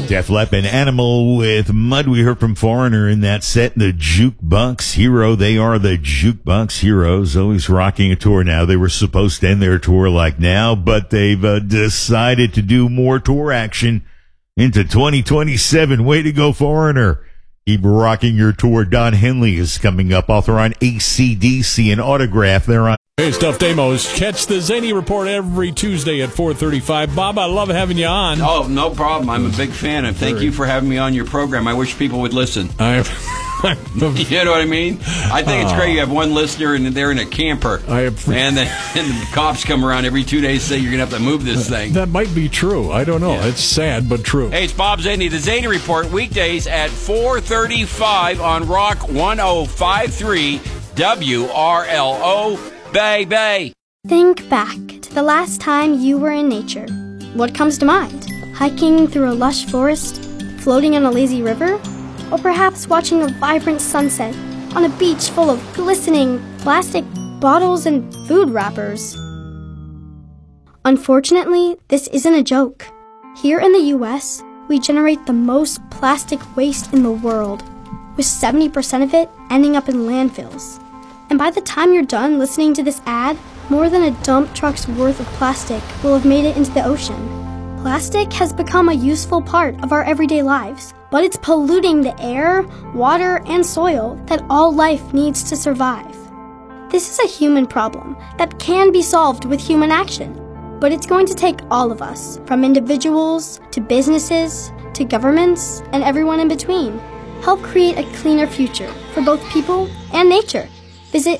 Def Leppard, Animal with Mud. We heard from Foreigner in that set. The Jukebox Hero. They are the Jukebox Heroes, always rocking a tour now. They were supposed to end their tour like now, but they've decided to do more tour action into 2027. Way to go, Foreigner. Keep rocking your tour. Don Henley is coming up. Author on AC/DC and Autograph. They're on. Hey, Stuffed Amos. Catch the Zany Report every Tuesday at 4:35. Bob, I love having you on. Oh, no problem. I'm a big fan, and thank you for having me on your program. I wish people would listen. You know what I mean? I think it's great. You have one listener, and they're in a camper, and the cops come around every 2 days and say you're going to have to move this thing. That might be true. I don't know. Yeah. It's sad, but true. Hey, it's Bob Zany, the Zany Report, weekdays at 4:35 on Rock 105.3 WRLO. Bay. Think back to the last time you were in nature. What comes to mind? Hiking through a lush forest? Floating on a lazy river? Or perhaps watching a vibrant sunset on a beach full of glistening plastic bottles and food wrappers? Unfortunately, this isn't a joke. Here in the US, we generate the most plastic waste in the world, with 70% of it ending up in landfills. And by the time you're done listening to this ad, more than a dump truck's worth of plastic will have made it into the ocean. Plastic has become a useful part of our everyday lives, but it's polluting the air, water, and soil that all life needs to survive. This is a human problem that can be solved with human action, but it's going to take all of us, from individuals to businesses to governments and everyone in between. Help create a cleaner future for both people and nature. Visit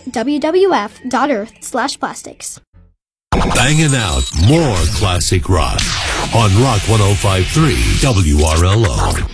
wwf.earth/plastics. Banging out more classic rock on Rock 105.3 WRLO.